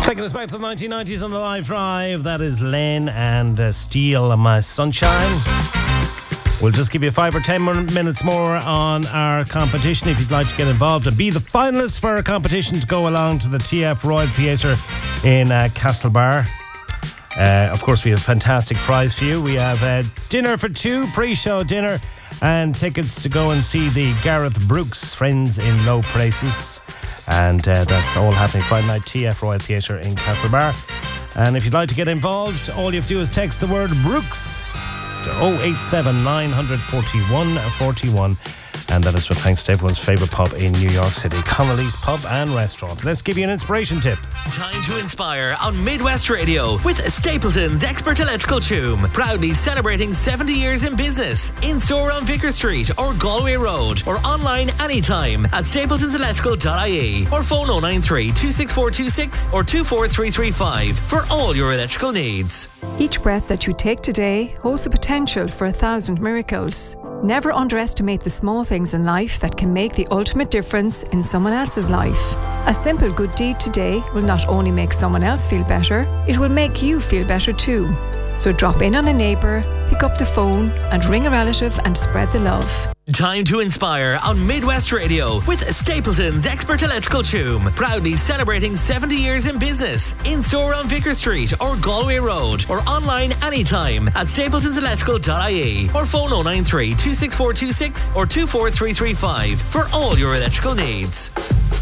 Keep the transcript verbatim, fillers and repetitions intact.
Taking us back to the nineteen nineties on the live drive, that is Len and uh, Steal My Sunshine. We'll just give you five or ten more minutes more on our competition if you'd like to get involved and be the finalists for our competition to go along to the T F Royal Theatre in uh, Castlebar. Uh, of course, we have a fantastic prize for you. We have uh, dinner for two, pre-show dinner, and tickets to go and see the Gareth Brooks Friends in Low Places. And uh, that's all happening Friday night, T F Royal Theatre in Castlebar. And if you'd like to get involved, all you have to do is text the word Brooks to oh eight seven nine four one four one. And that is with thanks to everyone's favourite pub in New York City, Connolly's Pub and Restaurant. Let's give you an inspiration tip. Time to inspire on Midwest Radio with Stapleton's Expert Electrical Tomb. Proudly celebrating seventy years in business. In-store on Vicar Street or Galway Road, or online anytime at stapletons electrical dot I E, or phone oh nine three, two six four two six or two four three three five for all your electrical needs. Each breath that you take today holds the potential for a thousand miracles. Never underestimate the small things in life that can make the ultimate difference in someone else's life. A simple good deed today will not only make someone else feel better, it will make you feel better too. So drop in on a neighbour, pick up the phone and ring a relative and spread the love. Time to inspire on Midwest Radio with Stapleton's Expert Electrical Tomb. Proudly celebrating seventy years in business. In-store on Vicar Street or Galway Road, or online anytime at stapletons electrical dot I E, or phone oh nine three, two six four two six or two four three three five for all your electrical needs.